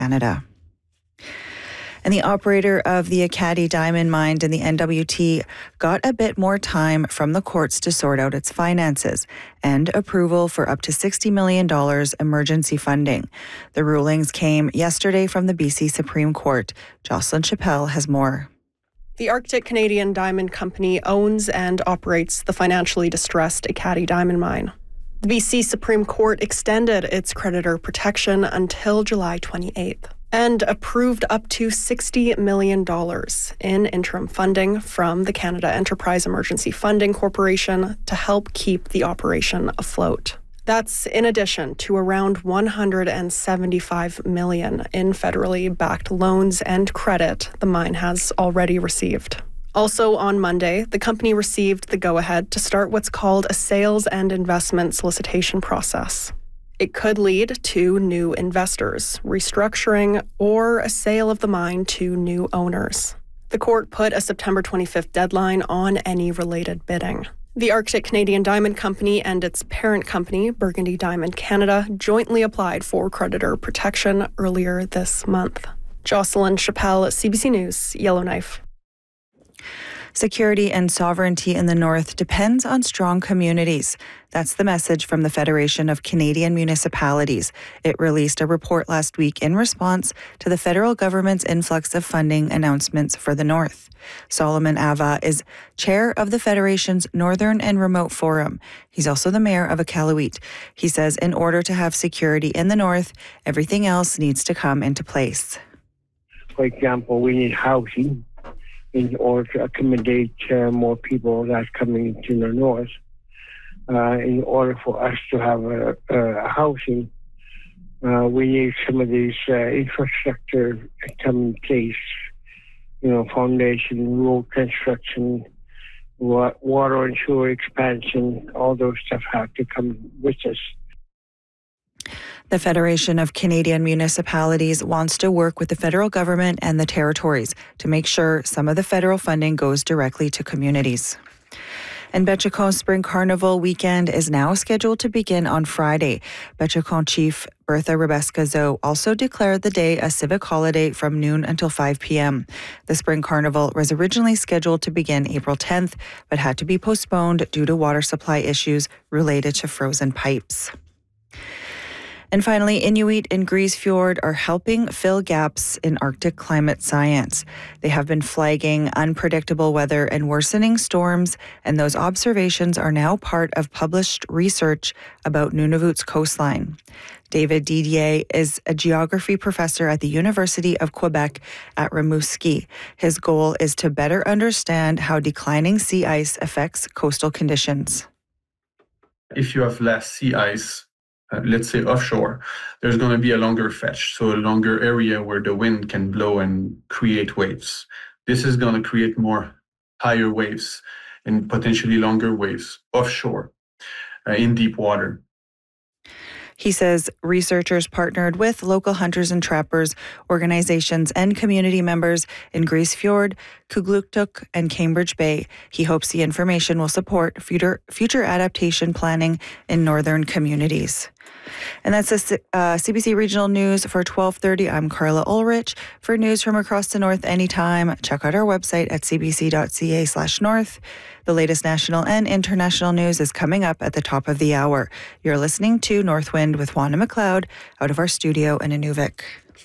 Canada. And the operator of the Ekati diamond mine in the NWT got a bit more time from the courts to sort out its finances and approval for up to $60 million emergency funding. The rulings came yesterday from the BC Supreme Court. Jocelyn Chappelle has more. The Arctic Canadian Diamond Company owns and operates the financially distressed Ekati diamond mine. The BC Supreme Court extended its creditor protection until July 28th. And approved up to $60 million in interim funding from the Canada Enterprise Emergency Funding Corporation to help keep the operation afloat. That's in addition to around $175 million in federally backed loans and credit the mine has already received. Also on Monday, the company received the go-ahead to start what's called a sales and investment solicitation process. It could lead to new investors, restructuring, or a sale of the mine to new owners. The court put a September 25th deadline on any related bidding. The Arctic Canadian Diamond Company and its parent company, Burgundy Diamond Canada, jointly applied for creditor protection earlier this month. Jocelyn Chappelle, CBC News, Yellowknife. Security and sovereignty in the North depends on strong communities. That's the message from the Federation of Canadian Municipalities. It released a report last week in response to the federal government's influx of funding announcements for the North. Solomon Ava is chair of the Federation's Northern and Remote Forum. He's also the mayor of Iqaluit. He says in order to have security in the North, everything else needs to come into place. For example, we need housing in order to accommodate more people that's coming into the North. In order for us to have a housing, we need some of these infrastructure to come in place. Foundation, road construction, water and sewer expansion, all those stuff have to come with us. The Federation of Canadian Municipalities wants to work with the federal government and the territories to make sure some of the federal funding goes directly to communities. And Betchacon Spring Carnival weekend is now scheduled to begin on Friday. Betchacon Chief Bertha Rebesca-Zoe also declared the day a civic holiday from noon until 5 p.m. The Spring Carnival was originally scheduled to begin April 10th, but had to be postponed due to water supply issues related to frozen pipes. And finally, Inuit in Grise Fiord are helping fill gaps in Arctic climate science. They have been flagging unpredictable weather and worsening storms, and those observations are now part of published research about Nunavut's coastline. David Didier is a geography professor at the University of Quebec at Rimouski. His goal is to better understand how declining sea ice affects coastal conditions. If you have less sea ice, let's say offshore, there's going to be a longer fetch, so a longer area where the wind can blow and create waves. This is going to create more higher waves and potentially longer waves offshore in deep water. He says researchers partnered with local hunters and trappers, organizations, and community members in Grise Fiord, Kugluktuk, and Cambridge Bay. He hopes the information will support future adaptation planning in northern communities. And that's the CBC Regional News for 12:30. I'm Carla Ulrich. For news from across the North anytime, check out our website at cbc.ca/north. The latest national and international news is coming up at the top of the hour. You're listening to Northwind with Wanda McLeod out of our studio in Inuvik.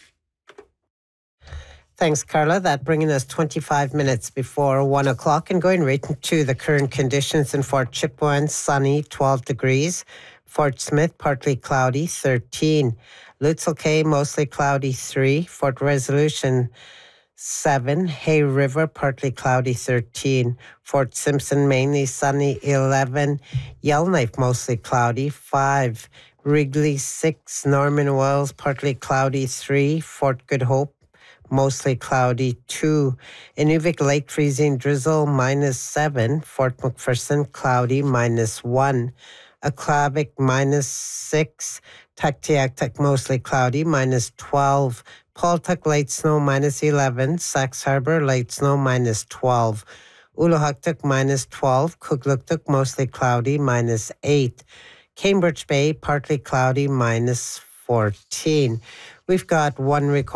Thanks, Carla. That bringing us 25 minutes before 1 o'clock and going right into the current conditions in Fort Chipewyan, sunny, 12 degrees. Fort Smith, partly cloudy, 13. Lutzel Cay, mostly cloudy, 3. Fort Resolution, 7. Hay River, partly cloudy, 13. Fort Simpson, mainly sunny, 11. Yellowknife, mostly cloudy, 5. Wrigley, 6. Norman Wells, partly cloudy, 3. Fort Good Hope, mostly cloudy, 2. Inuvik Lake, freezing drizzle, -7. Fort McPherson, cloudy, -1. Aklavik, -6. Tuktoyaktuk, mostly cloudy, -12. Paltuk, light snow, -11. Sax Harbor, light snow, -12. Uluhuktuk, -12. Kugluktuk, mostly cloudy, -8. Cambridge Bay, partly cloudy, -14. We've got one recording.